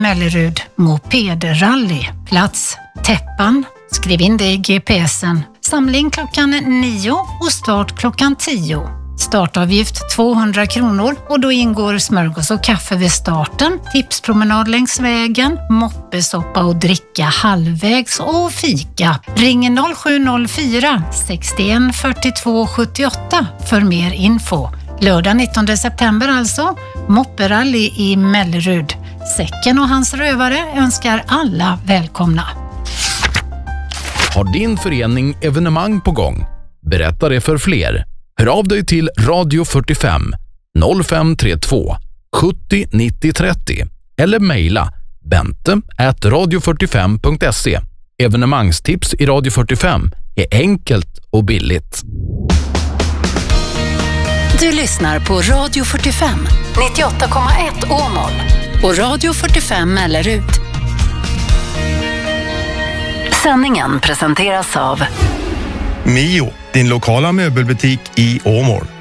Mellerud Mopedrally. Plats Täppan. Skriv in det i GPSen. Samling klockan 9 och start klockan 10. Startavgift 200 kronor och då ingår smörgås och kaffe vid starten, tipspromenad längs vägen, moppesoppa och dricka halvvägs och fika. Ring 0704 61 42 78 för mer info. Lördag 19 september alltså, Moperally i Mellerud. Säcken och hans rövare önskar alla välkomna. Har din förening evenemang på gång? Berätta det för fler. Hör av dig till Radio 45 0532 70 90 30 eller mejla bente@radio45.se. Evenemangstips i Radio 45 är enkelt och billigt. Du lyssnar på Radio 45 98,1 Åmål och Radio 45 Mellerud. Sändningen presenteras av Mio, din lokala möbelbutik i Åmål.